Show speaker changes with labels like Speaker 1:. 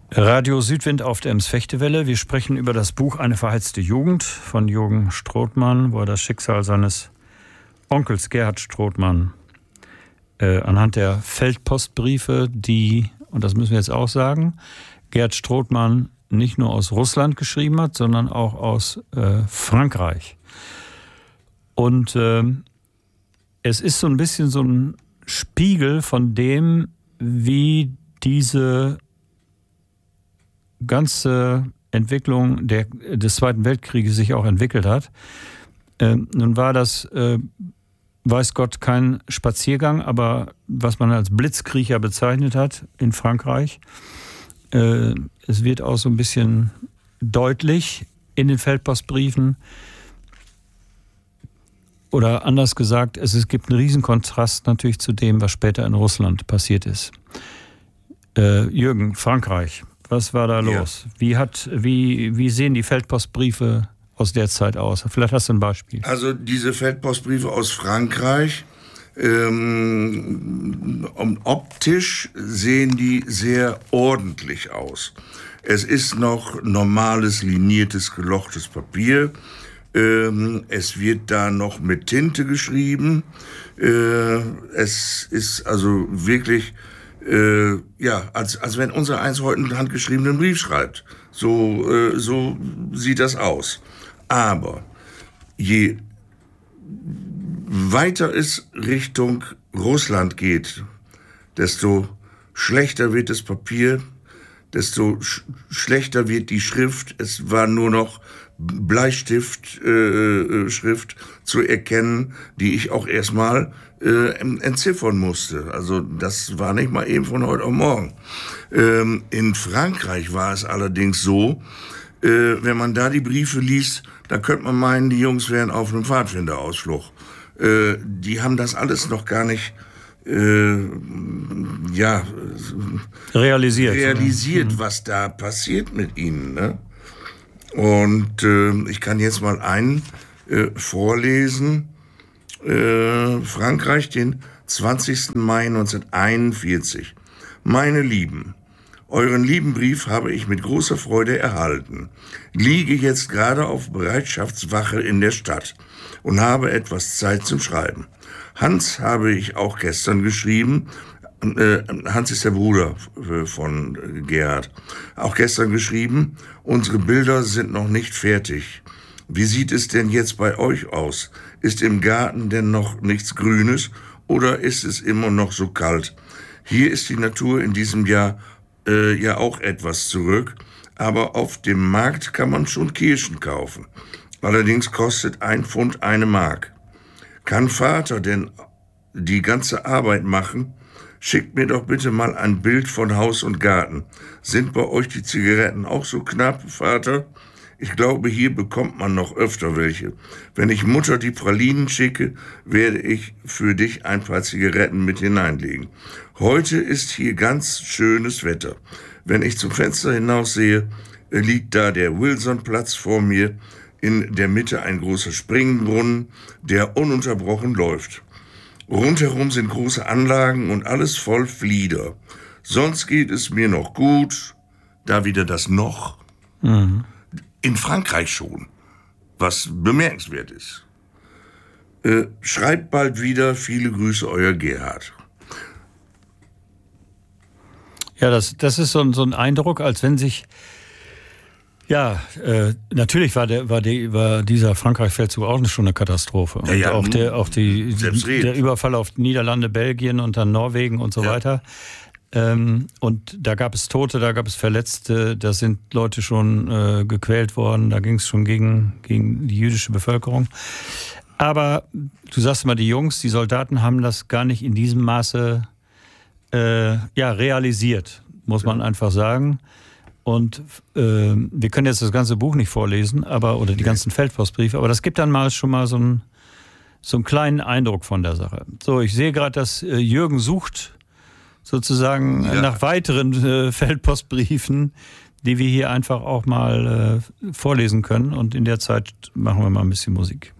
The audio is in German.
Speaker 1: Radio Südwind auf der Ems-Fechtewelle. Wir sprechen über das Buch Eine verheizte Jugend von Jürgen Strothmann, wo er das Schicksal seines Onkels Gerhard Strothmann anhand der Feldpostbriefe, die, und das müssen wir jetzt auch sagen, Gerhard Strothmann nicht nur aus Russland geschrieben hat, sondern auch aus Frankreich. Und es ist so ein bisschen so ein Spiegel von dem, wie diese ganze Entwicklung des Zweiten Weltkrieges sich auch entwickelt hat. Nun war das, weiß Gott, kein Spaziergang, aber was man als Blitzkriecher bezeichnet hat in Frankreich. Es wird auch so ein bisschen deutlich in den Feldpostbriefen. Oder anders gesagt, es gibt einen Riesenkontrast natürlich zu dem, was später in Russland passiert ist. Jürgen, Frankreich. Was war da los? Wie sehen die Feldpostbriefe aus der Zeit aus? Vielleicht hast du ein Beispiel.
Speaker 2: Also diese Feldpostbriefe aus Frankreich, optisch sehen die sehr ordentlich aus. Es ist noch normales, liniertes, gelochtes Papier. Es wird da noch mit Tinte geschrieben. Es ist also wirklich als wenn unser eins heute einen handgeschriebenen Brief schreibt. So sieht das aus. Aber je weiter es Richtung Russland geht, desto schlechter wird das Papier, desto schlechter wird die Schrift. Es war nur noch Bleistift-Schrift zu erkennen, die ich auch erstmal entziffern musste. Also das war nicht mal eben von heute auf morgen. In Frankreich war es allerdings so, wenn man da die Briefe liest, da könnte man meinen, die Jungs wären auf einem Pfadfinderausflug. Die haben das alles noch gar nicht realisiert, was da passiert mit ihnen. Ne? Und ich kann jetzt mal einen vorlesen. Frankreich, den 20. Mai 1941. Meine Lieben, euren lieben Brief habe ich mit großer Freude erhalten. Liege jetzt gerade auf Bereitschaftswache in der Stadt und habe etwas Zeit zum Schreiben. Hans habe ich auch gestern geschrieben. Hans ist der Bruder von Gerhard. Auch gestern geschrieben, unsere Bilder sind noch nicht fertig. Wie sieht es denn jetzt bei euch aus? Ist im Garten denn noch nichts Grünes oder ist es immer noch so kalt? Hier ist die Natur in diesem Jahr ja auch etwas zurück, aber auf dem Markt kann man schon Kirschen kaufen. Allerdings kostet 1 Pfund 1 Mark. Kann Vater denn die ganze Arbeit machen? Schickt mir doch bitte mal ein Bild von Haus und Garten. Sind bei euch die Zigaretten auch so knapp, Vater? Ich glaube, hier bekommt man noch öfter welche. Wenn ich Mutter die Pralinen schicke, werde ich für dich ein paar Zigaretten mit hineinlegen. Heute ist hier ganz schönes Wetter. Wenn ich zum Fenster hinaussehe, liegt da der Wilsonplatz vor mir, in der Mitte ein großer Springbrunnen, der ununterbrochen läuft. Rundherum sind große Anlagen und alles voll Flieder. Sonst geht es mir noch gut. Da wieder das noch. Mhm. In Frankreich schon, was bemerkenswert ist. Schreibt bald wieder, viele Grüße, euer Gerhard.
Speaker 1: Ja, das ist so ein Eindruck, als wenn sich, natürlich war dieser Frankreich-Feldzug auch schon eine Katastrophe.
Speaker 2: Ja,
Speaker 1: und der Überfall auf die Niederlande, Belgien und dann Norwegen und so weiter. Und da gab es Tote, da gab es Verletzte, da sind Leute schon gequält worden, da ging es schon gegen die jüdische Bevölkerung. Aber du sagst immer, die Jungs, die Soldaten haben das gar nicht in diesem Maße realisiert, muss man einfach sagen. Und wir können jetzt das ganze Buch nicht vorlesen, oder die ganzen Feldpostbriefe, aber das gibt dann schon mal so einen kleinen Eindruck von der Sache. So, ich sehe gerade, dass Jürgen sucht sozusagen nach weiteren Feldpostbriefen, die wir hier einfach auch mal vorlesen können. Und in der Zeit machen wir mal ein bisschen Musik.